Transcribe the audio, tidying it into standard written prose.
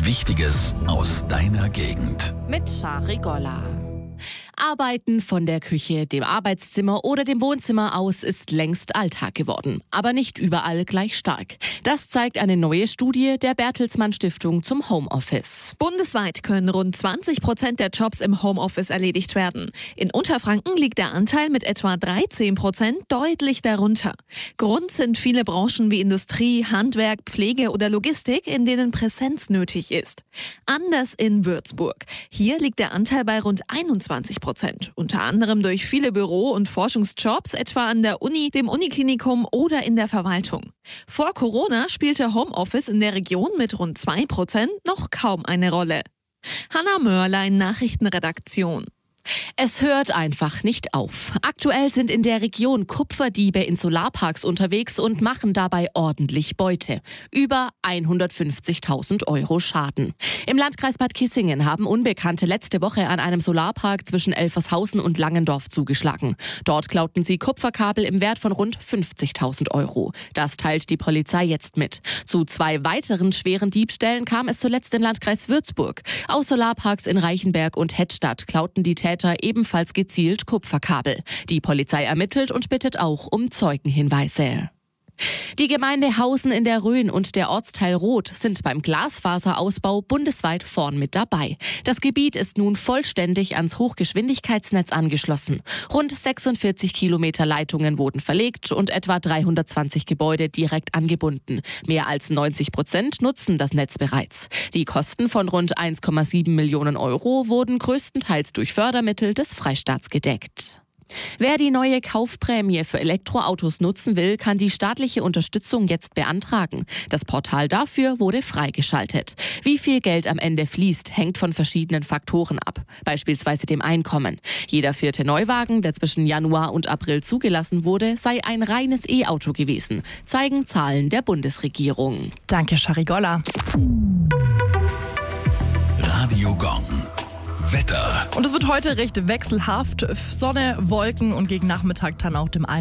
Wichtiges aus deiner Gegend. Mit Scharigolla. Arbeiten von der Küche, dem Arbeitszimmer oder dem Wohnzimmer aus ist längst Alltag geworden. Aber nicht überall gleich stark. Das zeigt eine neue Studie der Bertelsmann Stiftung zum Homeoffice. Bundesweit können rund 20% der Jobs im Homeoffice erledigt werden. In Unterfranken liegt der Anteil mit etwa 13% deutlich darunter. Grund sind viele Branchen wie Industrie, Handwerk, Pflege oder Logistik, in denen Präsenz nötig ist. Anders in Würzburg. Hier liegt der Anteil bei rund 21%. Unter anderem durch viele Büro- und Forschungsjobs, etwa an der Uni, dem Uniklinikum oder in der Verwaltung. Vor Corona spielte Homeoffice in der Region mit rund 2% noch kaum eine Rolle. Hanna Mörlein, Nachrichtenredaktion. Es hört einfach nicht auf. Aktuell sind in der Region Kupferdiebe in Solarparks unterwegs und machen dabei ordentlich Beute. Über 150.000 € Schaden. Im Landkreis Bad Kissingen haben Unbekannte letzte Woche an einem Solarpark zwischen Elfershausen und Langendorf zugeschlagen. Dort klauten sie Kupferkabel im Wert von rund 50.000 €. Das teilt die Polizei jetzt mit. Zu 2 weiteren schweren Diebstählen kam es zuletzt im Landkreis Würzburg. Aus Solarparks in Reichenberg und Hettstadt klauten die Täter ebenfalls gezielt Kupferkabel. Die Polizei ermittelt und bittet auch um Zeugenhinweise. Die Gemeinde Hausen in der Rhön und der Ortsteil Roth sind beim Glasfaserausbau bundesweit vorn mit dabei. Das Gebiet ist nun vollständig ans Hochgeschwindigkeitsnetz angeschlossen. Rund 46 Kilometer Leitungen wurden verlegt und etwa 320 Gebäude direkt angebunden. Mehr als 90% nutzen das Netz bereits. Die Kosten von rund 1,7 Millionen € wurden größtenteils durch Fördermittel des Freistaats gedeckt. Wer die neue Kaufprämie für Elektroautos nutzen will, kann die staatliche Unterstützung jetzt beantragen. Das Portal dafür wurde freigeschaltet. Wie viel Geld am Ende fließt, hängt von verschiedenen Faktoren ab, beispielsweise dem Einkommen. Jeder 4. Neuwagen, der zwischen Januar und April zugelassen wurde, sei ein reines E-Auto gewesen, zeigen Zahlen der Bundesregierung. Danke, Scharigolla. Radio Gong. Wetter. Und es wird heute recht wechselhaft. Sonne, Wolken und gegen Nachmittag dann auch dem